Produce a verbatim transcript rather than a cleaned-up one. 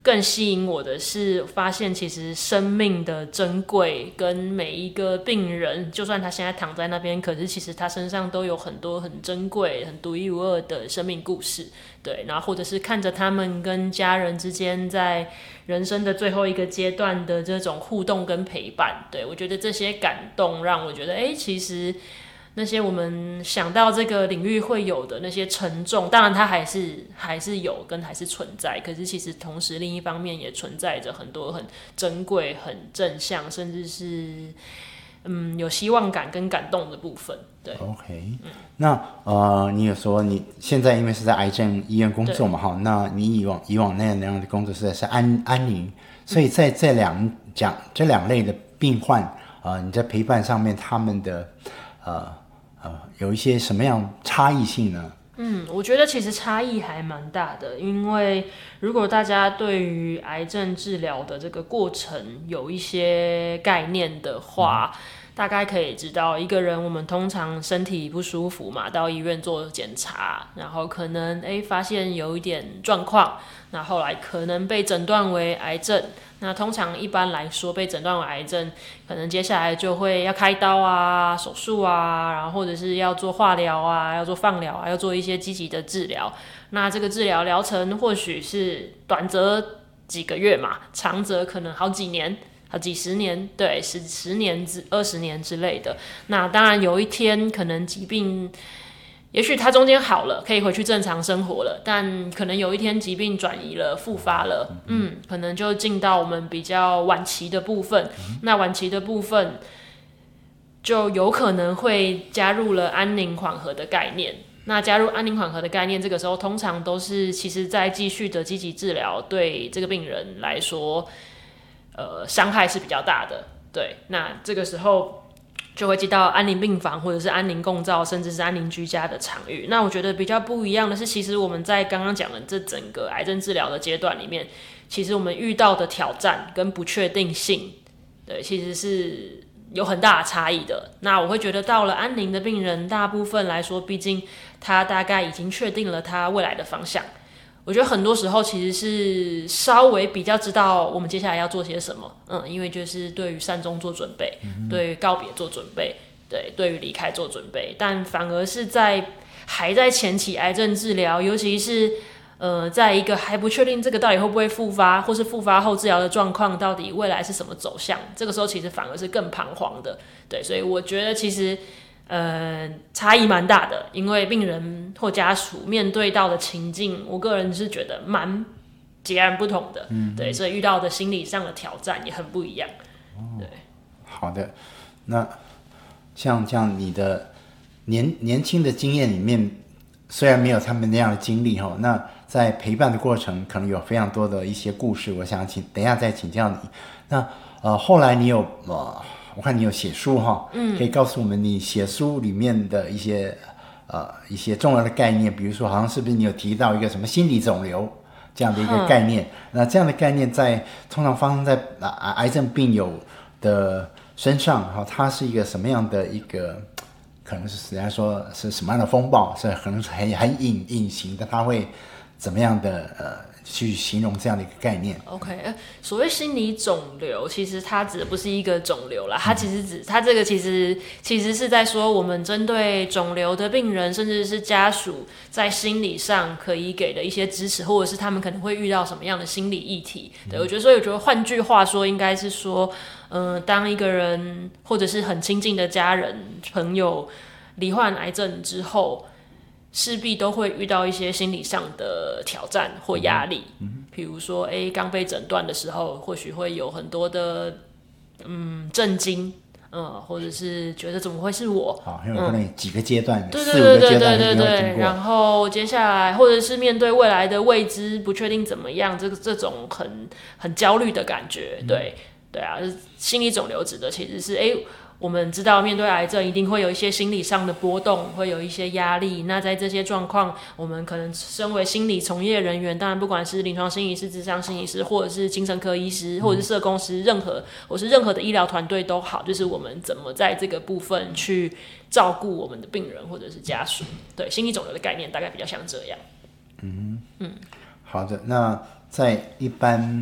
更吸引我的是，发现其实生命的珍贵，跟每一个病人，就算他现在躺在那边，可是其实他身上都有很多很珍贵、很独一无二的生命故事。对，然后或者是看着他们跟家人之间在人生的最后一个阶段的这种互动跟陪伴。对，我觉得这些感动让我觉得，哎，其实那些我们想到这个领域会有的那些沉重，当然它还是还是有跟还是存在，可是其实同时另一方面也存在着很多很珍贵、很正向，甚至是嗯有希望感跟感动的部分。对 ，OK，嗯、那呃，你有说你现在因为是在癌症医院工作嘛，哈，那你以往以往那样那样的工作是是安安宁，所以在这两讲这两类的病患，呃，你在陪伴上面他们的呃。呃，有一些什么样差异性呢？ 嗯，我觉得其实差异还蛮大的，因为如果大家对于癌症治疗的这个过程有一些概念的话，嗯、大概可以知道，一个人我们通常身体不舒服嘛，到医院做检查，然后可能哎发现有一点状况，那后来可能被诊断为癌症。那通常一般来说，被诊断为癌症，可能接下来就会要开刀啊、手术啊，然后或者是要做化疗啊、要做放疗啊、要做一些积极的治疗。那这个治疗疗程或许是短则几个月嘛，长则可能好几年、好几十年，对，十十年至二十年之类的。那当然有一天可能疾病。也许他中间好了，可以回去正常生活了，但可能有一天疾病转移了、复发了，嗯，可能就进到我们比较晚期的部分。那晚期的部分就有可能会加入了安宁缓和的概念。那加入安宁缓和的概念，这个时候通常都是其实在继续的积极治疗，对这个病人来说，呃，伤害是比较大的。对，那这个时候。就会进到安宁病房或者是安宁共照甚至是安宁居家的场域。那我觉得比较不一样的是，其实我们在刚刚讲的这整个癌症治疗的阶段里面，其实我们遇到的挑战跟不确定性，对，其实是有很大的差异的。那我会觉得到了安宁的病人，大部分来说，毕竟他大概已经确定了他未来的方向。我觉得很多时候其实是稍微比较知道我们接下来要做些什么，嗯，因为就是对于善终做准备，嗯、对于告别做准备，对，对于离开做准备，但反而是在还在前期癌症治疗，尤其是呃，在一个还不确定这个到底会不会复发，或是复发后治疗的状况到底未来是什么走向，这个时候其实反而是更彷徨的，对，所以我觉得其实。呃，差异蛮大的，因为病人或家属面对到的情境，我个人是觉得蛮截然不同的，嗯，对，所以遇到的心理上的挑战也很不一样。哦、对， 好的，那像这样你的年年轻的经验里面，虽然没有他们那样的经历哈，那在陪伴的过程可能有非常多的一些故事，我想请等一下再请教你。那呃，后来你有呃。我看你有写书哈，嗯，可以告诉我们你写书里面的一些呃一些重要的概念，比如说好像是不是你有提到一个什么心理肿瘤这样的一个概念？那这样的概念在通常发生在啊癌症病友的身上哈，它是一个什么样的一个？可能是人家说是什么样的风暴？是可能是很很隐隐形的，它会怎么样的呃？去形容这样的一个概念。 OK， 所谓心理肿瘤，其实它指的不是一个肿瘤啦，它其实指它这个其实其实是在说我们针对肿瘤的病人，甚至是家属，在心理上可以给的一些支持，或者是他们可能会遇到什么样的心理议题。对，我觉得，所以我觉得换句话说，应该是说，嗯、呃，当一个人或者是很亲近的家人朋友罹患癌症之后。势必都会遇到一些心理上的挑战或压力，嗯，比如说，哎，刚被诊断的时候，或许会有很多的嗯震惊，嗯，或者是觉得怎么会是我？ 好，因为可能几个阶段， 对四五个阶段对对对对，然后接下来或者是面对未来的未知，不确定怎么样，这个这种很很焦虑的感觉，对、嗯、对啊，心理肿瘤指的其实是哎。我们知道面对癌症一定会有一些心理上的波动，会有一些压力。那在这些状况，我们可能身为心理从业人员，当然不管是临床心理师、諮商心理师，或者是精神科医师，或者是社工师，任何或是任何的医疗团队都好，就是我们怎么在这个部分去照顾我们的病人或者是家属。对，心理肿瘤的概念大概比较像这样。 嗯嗯，好的，那在一般